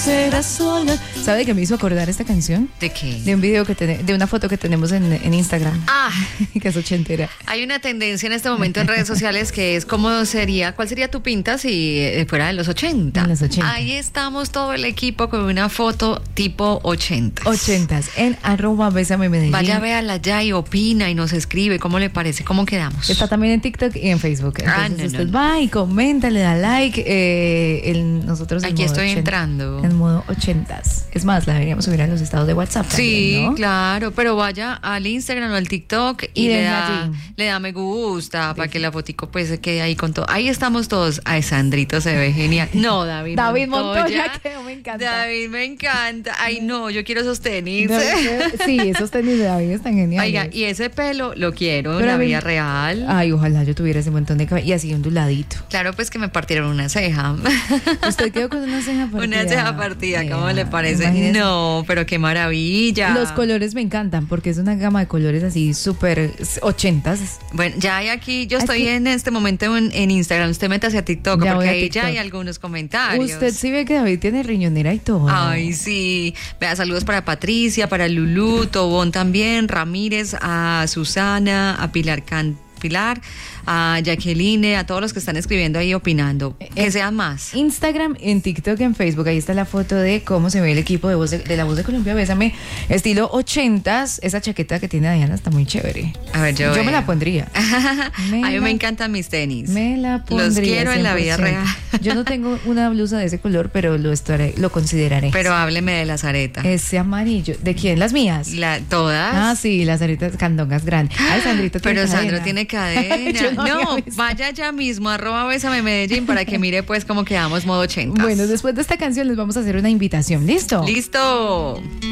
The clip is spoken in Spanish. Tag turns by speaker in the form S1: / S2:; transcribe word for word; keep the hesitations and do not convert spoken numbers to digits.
S1: será solo. ¿Sabe de qué me hizo acordar esta canción?
S2: ¿De qué?
S1: De un video que ten- de una foto que tenemos en, en Instagram.
S2: Ah,
S1: Que es ochentera.
S2: hay una tendencia en este momento en redes sociales que es cómo sería, ¿cuál sería tu pinta si eh, fuera de los ochenta?
S1: En los ochenta.
S2: Ahí estamos todo el equipo con una foto tipo ochenta.
S1: Ochentas. En arroba Bésame Medellín.
S2: Vaya, véala ya y opina y nos escribe cómo le parece, cómo quedamos.
S1: Está también en TikTok y en Facebook. Entonces
S2: Ah, no,
S1: usted
S2: no,
S1: va y comenta, le da like. Eh, el, nosotros en
S2: Aquí
S1: modo
S2: estoy
S1: ochenta,
S2: entrando.
S1: En modo ochentas. Es más, la deberíamos subir a los estados de WhatsApp.
S2: Sí,
S1: también, ¿no?
S2: claro, pero vaya al Instagram o al TikTok y,
S1: Y
S2: le
S1: deja
S2: da,
S1: allí.
S2: le da me gusta para que la fotico pues se quede ahí con todo. Ahí estamos todos. Ay, Sandrito se ve genial. No, David
S1: David
S2: Montoya.
S1: Montoya, que me encanta.
S2: David me encanta. Ay, no, yo quiero esos tenis.
S1: David, sí, esos tenis de David están geniales.
S2: Oiga, y ese pelo lo quiero en
S1: Pero
S2: la
S1: a mí-
S2: vida real.
S1: Ay, ojalá yo tuviera ese montón de cabello y así onduladito.
S2: Claro, pues que me partieron una ceja.
S1: Usted quedó con una ceja partida.
S2: Una ceja partida, ¿cómo
S1: Vea,
S2: le parece?
S1: imagínese.
S2: No, pero qué maravilla.
S1: Los colores me encantan porque es una gama de colores así súper ochentas.
S2: Bueno, ya hay aquí, yo estoy
S1: Aquí-
S2: en este momento en, en Instagram, usted métase a TikTok,
S1: Ya voy
S2: porque
S1: a
S2: ahí ya
S1: TikTok.
S2: hay algunos comentarios.
S1: Usted sí ve que David tiene riñonera y todo.
S2: Ay, sí. Vea, saludos para Patricia, para Lulú, Tobón también, Ramírez, a Susana, a Pilar Can Pilar, a Jacqueline, a todos los que están escribiendo ahí opinando. Que
S1: Eh,
S2: sean más.
S1: Instagram, en TikTok, en Facebook. Ahí está la foto de cómo se ve el equipo de, voz de, de La Voz de Colombia. Bésame, estilo ochentas. Esa chaqueta que tiene Diana está muy chévere.
S2: A ver, yo.
S1: Yo me
S2: veo.
S1: la pondría. Me
S2: a mí
S1: la-
S2: me encantan mis tenis.
S1: Me la pondría.
S2: Los quiero en la
S1: cien
S2: vida
S1: por ciento.
S2: real.
S1: Yo no tengo una blusa de ese color, pero lo estaré, lo consideraré.
S2: Pero hábleme de las aretas.
S1: Ese amarillo. ¿De quién? ¿Las mías?
S2: La, todas.
S1: Ah, sí, las aretas candongas grandes. Ay, Sandrito tiene
S2: Pero Sandro
S1: cadena.
S2: tiene cadena.
S1: Yo no
S2: no,
S1: había visto.
S2: vaya ya mismo, arroba Bésame Medellín para que mire pues cómo quedamos modo ochenta.
S1: Bueno, después de esta canción les vamos a hacer una invitación. ¿Listo?
S2: Listo.